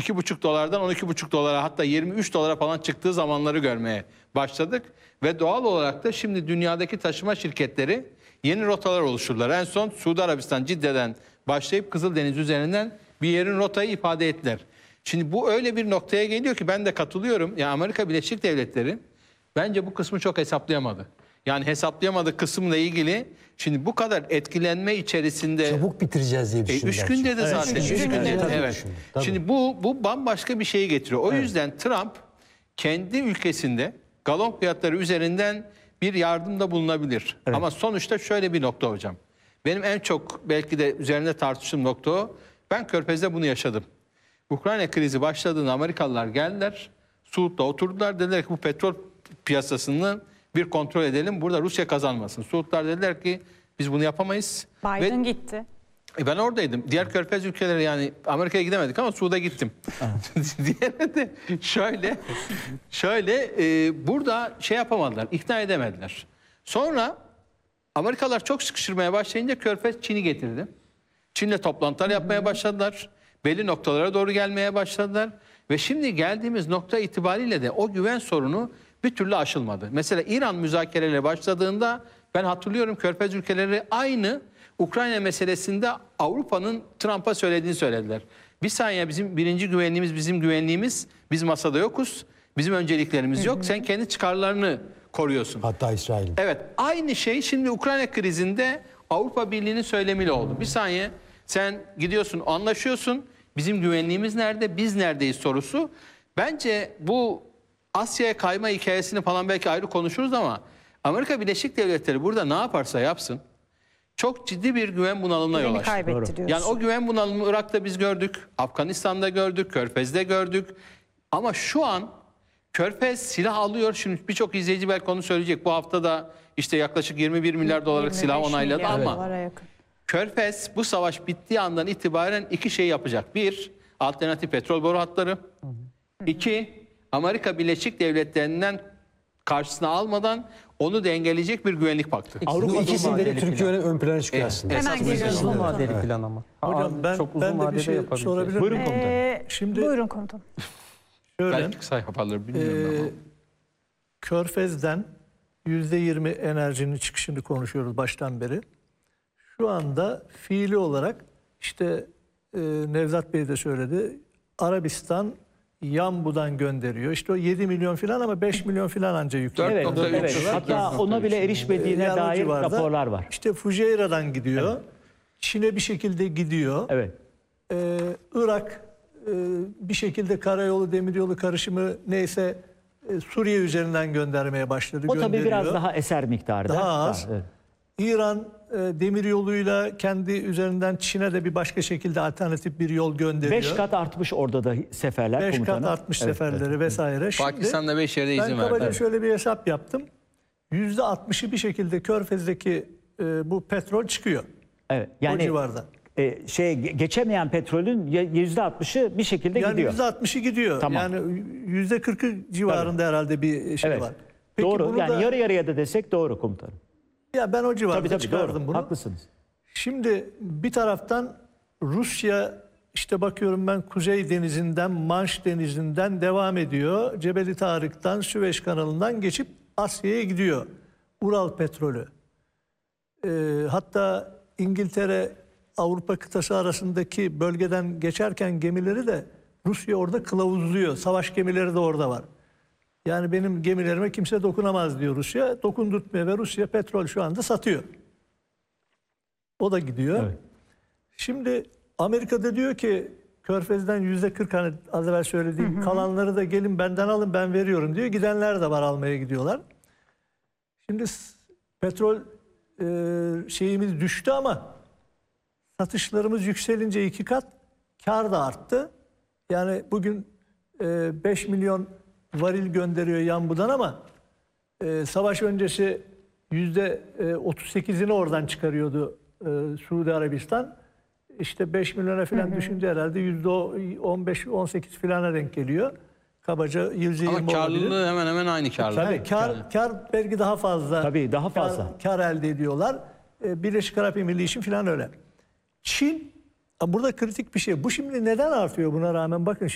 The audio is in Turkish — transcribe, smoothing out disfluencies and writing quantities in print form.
2,5 dolardan 12,5 dolara, hatta 23 dolara falan çıktığı zamanları görmeye başladık. Ve doğal olarak da şimdi dünyadaki taşıma şirketleri yeni rotalar oluşturdular. En son Suudi Arabistan, Cidde'den başlayıp Kızıldeniz üzerinden bir yerin rotayı ifade ettiler. Şimdi bu öyle bir noktaya geliyor ki ben de katılıyorum. Ya Amerika Birleşik Devletleri bence bu kısmı çok hesaplayamadı. Yani hesaplayamadığı kısımla ilgili şimdi bu kadar etkilenme içerisinde... Çabuk bitireceğiz diye düşündüm. 3 gün dedi zaten. 3 gün dedi. Evet. Tabii. Şimdi bu bambaşka bir şeyi getiriyor. O yüzden Trump kendi ülkesinde galon fiyatları üzerinden bir yardımda bulunabilir. Evet. Ama sonuçta şöyle bir nokta hocam. Benim en çok belki de üzerinde tartıştığım nokta o. Ben Körfez'de bunu yaşadım. Ukrayna krizi başladığında Amerikalılar geldiler. Suud'da oturdular. Dediler ki bu petrol piyasasını bir kontrol edelim. Burada Rusya kazanmasın. Suudlar dediler ki biz bunu yapamayız. Biden gitti. Ben oradaydım. Diğer Körfez ülkeleri, yani Amerika'ya gidemedik ama Suud'a gittim. Diğerine de şöyle burada şey yapamadılar, ikna edemediler. Sonra Amerikalılar çok sıkıştırmaya başlayınca Körfez Çin'i getirdi. Çin'le toplantılar yapmaya başladılar. Belli noktalara doğru gelmeye başladılar. Ve şimdi geldiğimiz nokta itibariyle de o güven sorunu bir türlü aşılmadı. Mesela İran müzakereleri başladığında ben hatırlıyorum, Körfez ülkeleri aynı Ukrayna meselesinde Avrupa'nın Trump'a söylediğini söylediler. Bir saniye, bizim birinci güvenliğimiz bizim güvenliğimiz. Biz masada yokuz. Bizim önceliklerimiz yok. Sen kendi çıkarlarını koruyorsun. Hatta İsrail'in. Evet, aynı şey şimdi Ukrayna krizinde Avrupa Birliği'nin söylemiyle oldu. Bir saniye, sen gidiyorsun, anlaşıyorsun. Bizim güvenliğimiz nerede? Biz neredeyiz sorusu. Bence bu Asya'ya kayma hikayesini falan belki ayrı konuşuruz ama Amerika Birleşik Devletleri burada ne yaparsa yapsın çok ciddi bir güven bunalımına yol Güveni açtı. kaybetti diyorsun. Yani o güven bunalımını Irak'ta biz gördük, Afganistan'da gördük, Körfez'de gördük. Ama şu an Körfez silah alıyor. Şimdi birçok izleyici belki onu söyleyecek. Bu hafta da işte yaklaşık 21 milyar dolarlık silah 25 onayladı milyar ama dolara yakın. Körfez bu savaş bittiği andan itibaren iki şey yapacak. Bir, alternatif petrol boru hatları. İki, Amerika Birleşik Devletleri'nden karşısına almadan onu dengeleyecek bir güvenlik paktı. Bu ikisinde de Türkiye'nin ön plana çıkıyor Evet. aslında. Hemen Esas geliyorum. Uzun vadeli plan ama. Hocam Çok uzun ben de bir vadede şey yapabileceğiz. sorabilir Buyurun miyim? komutanım. Şimdi Buyurun komutanım. şöyle, Belki kısa yaparlar bilmiyorum ama. Körfez'den %20 enerjinin çıkışını konuşuyoruz baştan beri. Şu anda fiili olarak işte Nevzat Bey de söyledi. Arabistan Yanbu'dan gönderiyor. İşte o 7 milyon falan ama 5 milyon falan anca yüklüyor. Evet, 4.3 evet. var. Hatta ona bile erişmediğine Yani o dair civarda. raporlar var. İşte Fujairah'dan gidiyor. Çin'e bir şekilde gidiyor. Evet. Irak bir şekilde karayolu demiryolu karışımı neyse Suriye üzerinden göndermeye başladı. O tabii gönderiyor. biraz daha eser miktarda. Daha az. Evet. İran demiryoluyla kendi üzerinden Çin'e de bir başka şekilde alternatif bir yol gönderiyor. 5 kat artmış orada da seferler 5 komutanım. kat artmış Evet, seferleri evet. vesaire. Şimdi Pakistan'da 5 yerde ben izin kabaca verdi. şöyle bir hesap yaptım. %60'ı bir şekilde Körfez'deki bu petrol çıkıyor. Evet. O Yani civarda. geçemeyen petrolün %60'ı bir şekilde Yani gidiyor. %60'ı gidiyor. Tamam. Yani %40'ı civarında herhalde bir şey Evet. var. Peki Doğru. bunu Yani da- yarı yarıya da desek doğru komutanım. Ya ben o civarda Tabii çıkardım doğru. bunu. Haklısınız. Şimdi bir taraftan Rusya işte bakıyorum ben Kuzey Denizi'nden, Manş Denizi'nden devam ediyor. Cebeli Tarık'tan, Süveyş Kanalı'ndan geçip Asya'ya gidiyor. Ural petrolü. Hatta İngiltere, Avrupa kıtası arasındaki bölgeden geçerken gemileri de Rusya orada kılavuzluyor. Savaş gemileri de orada var. Yani benim gemilerime kimse dokunamaz diyor Rusya. Dokundurtmuyor ve Rusya petrol şu anda satıyor. O da gidiyor. Evet. Şimdi Amerika'da diyor ki Körfez'den %40 hani az evvel söylediğim kalanları da gelin benden alın ben veriyorum diyor. Gidenler de var almaya gidiyorlar. Şimdi petrol şeyimiz düştü ama satışlarımız yükselince 2 kat kar da arttı. Yani bugün 5 milyon varil gönderiyor Yanbu'dan ama savaş öncesi %38'ini oradan çıkarıyordu Suudi Arabistan. İşte 5 milyona falan düşünce herhalde %15-18 filana denk geliyor. Kabaca %20 Ama olabilir. karlılığı hemen hemen aynı karlılık. Tabii kar belki daha fazla. Tabii, daha fazla. Kar elde ediyorlar. Birleşik Arap Emirliği için falan öyle. Çin burada kritik bir şey. Bu şimdi neden artıyor buna rağmen? Bakın